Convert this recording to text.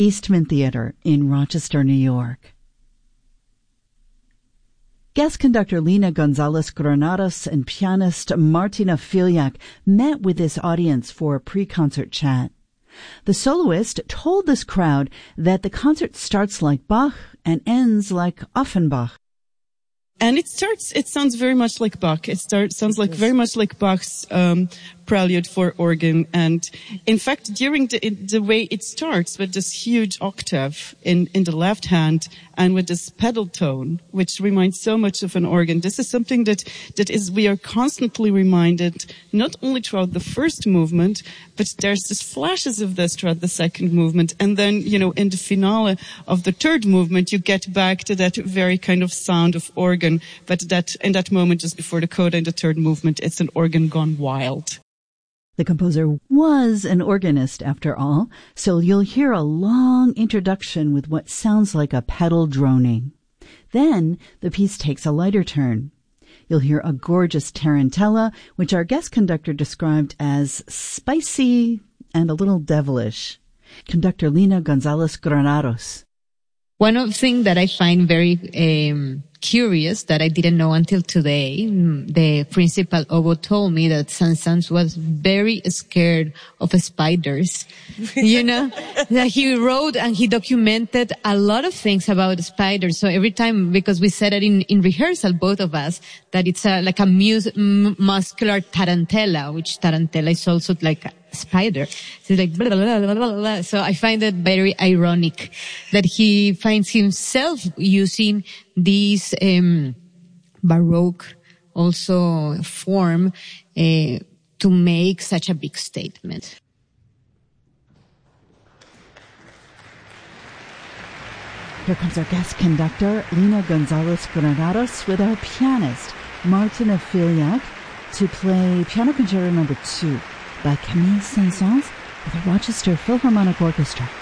Eastman Theater in Rochester, New York. Guest conductor Lina Gonzalez Granados and pianist Martina Filiak met with this audience for a pre-concert chat. The soloist told this crowd that the concert starts like Bach and ends like Offenbach. And it sounds very much like Bach. Sounds like very much like Bach's prelude for organ. And in fact, during the way it starts with this huge octave in the left hand and with this pedal tone, which reminds so much of an organ, this is something that we are constantly reminded, not only throughout the first movement, but there's this flashes of this throughout the second movement. And then, in the finale of the third movement, you get back to that very kind of sound of organ. But in that moment, just before the coda in the third movement, it's an organ gone wild. The composer was an organist, after all, so you'll hear a long introduction with what sounds like a pedal droning. Then the piece takes a lighter turn. You'll hear a gorgeous tarantella, which our guest conductor described as spicy and a little devilish. Conductor Lina Gonzalez Granados. One of the things that I find very curious that I didn't know until today, the principal oboe told me that Saint-Saëns was very scared of spiders. That he wrote and he documented a lot of things about spiders. So every time, because we said it in rehearsal, both of us, that it's like a muscular tarantella, which tarantella is also like a spider. So it's like blah, blah, blah, blah, blah. So I find it very ironic that he finds himself using these Baroque also form to make such a big statement. Here comes our guest conductor, Lina Gonzalez Granados, with our pianist, Martina Filiak, to play Piano Concerto No. 2 by Camille Saint-Saëns with the Rochester Philharmonic Orchestra.